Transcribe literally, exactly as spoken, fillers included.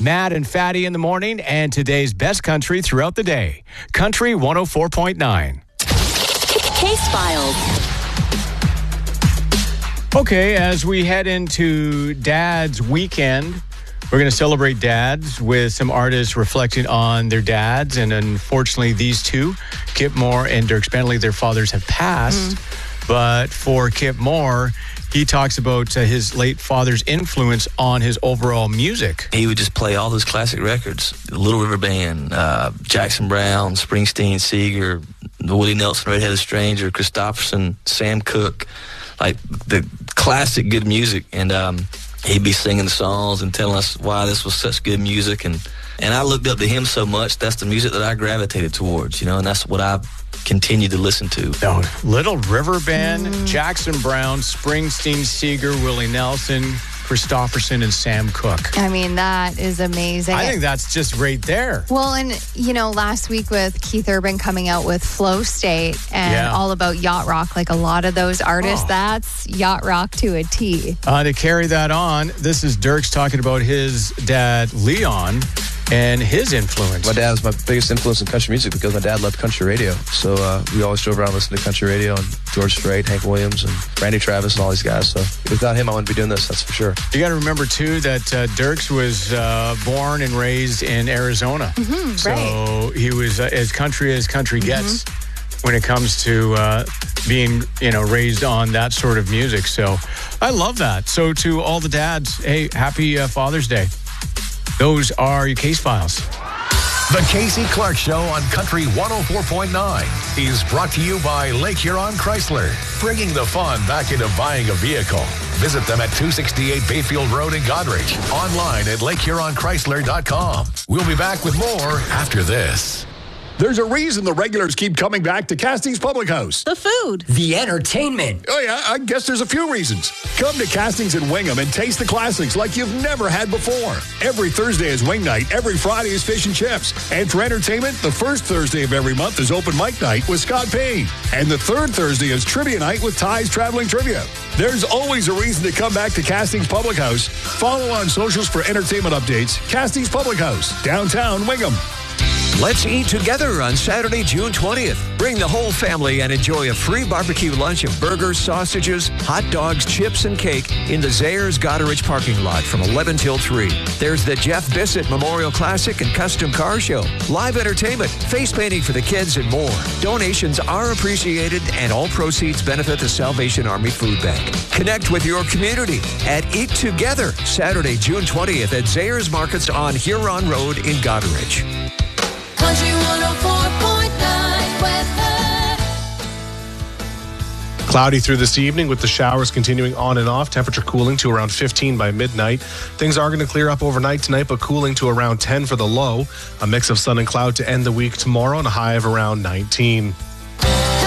Matt and Fatty in the morning, and today's best country throughout the day. Country one oh four point nine. Case Files. Okay, as we head into Dad's weekend, we're going to celebrate dads with some artists reflecting on their dads. And unfortunately, these two, Kip Moore and Dierks Bentley, their fathers have passed. Mm. But for Kip Moore, he talks about uh, his late father's influence on his overall music. He would just play all those classic records. The Little River Band, uh, Jackson Browne, Springsteen, Seeger, Willie Nelson, Red Headed Stranger, Christopherson, Sam Cooke. Like the classic good music. And um, he'd be singing the songs and telling us why this was such good music. And, and I looked up to him so much, that's the music that I gravitated towards, you know, and that's what I continue to listen to. No, Little River Band, mm. Jackson Browne, Springsteen, Seeger, Willie Nelson, Christopherson, and Sam Cooke. I mean, that is amazing. I think that's just right there. Well, and, you know, last week with Keith Urban coming out with Flow State and Yeah. all about yacht rock, like a lot of those artists, Oh. that's yacht rock to a T. Uh, to carry that on, this is Dierks talking about his dad, Leon, and his influence. My dad was my biggest influence in country music because my dad loved country radio. So uh, we always drove around listening to country radio and George Strait, Hank Williams, and Randy Travis and all these guys. So without him, I wouldn't be doing this, that's for sure. You got to remember, too, that uh, Dierks was uh, born and raised in Arizona. Mm-hmm, so right. he was uh, as country as country gets mm-hmm. when it comes to uh, being, you know, raised on that sort of music. So I love that. So to all the dads, hey, happy uh, Father's Day. Those are your case files. The Casey Clark Show on Country one oh four point nine is brought to you by Lake Huron Chrysler, bringing the fun back into buying a vehicle. Visit them at two sixty-eight Bayfield Road in Goderich. Online at lake huron chrysler dot com. We'll be back with more after this. There's a reason the regulars keep coming back to Castings Public House. The food. The entertainment. Oh, yeah, I guess there's a few reasons. Come to Castings in Wingham and taste the classics like you've never had before. Every Thursday is wing night. Every Friday is fish and chips. And for entertainment, the first Thursday of every month is open mic night with Scott Payne. And the third Thursday is trivia night with Ty's Traveling Trivia. There's always a reason to come back to Castings Public House. Follow on socials for entertainment updates. Castings Public House, downtown Wingham. Let's eat together on Saturday, June twentieth. Bring the whole family and enjoy a free barbecue lunch of burgers, sausages, hot dogs, chips, and cake in the Zayers Goderich parking lot from eleven till three. There's the Jeff Bissett Memorial Classic and Custom Car Show, live entertainment, face painting for the kids, and more. Donations are appreciated, and all proceeds benefit the Salvation Army Food Bank. Connect with your community at Eat Together, Saturday, June twentieth at Zayers Markets on Huron Road in Goderich. Country one oh four point nine weather. Cloudy through this evening with the showers continuing on and off. Temperature cooling to around fifteen by midnight. Things are going to clear up overnight tonight, but cooling to around ten for the low. A mix of sun and cloud to end the week tomorrow and a high of around nineteen.